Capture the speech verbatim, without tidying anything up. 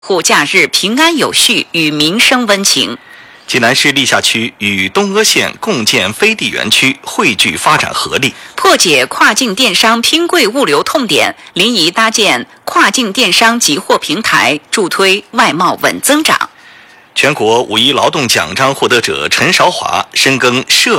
护假日平安有序，与民生温情。 济南市历下区与东阿县共建飞地园区，汇聚发展合力， 破解跨境电商拼柜物流痛点，临沂搭建跨境电商集货平台，助推外贸稳增长。 全国五一劳动奖章获得者陈韶华深耕社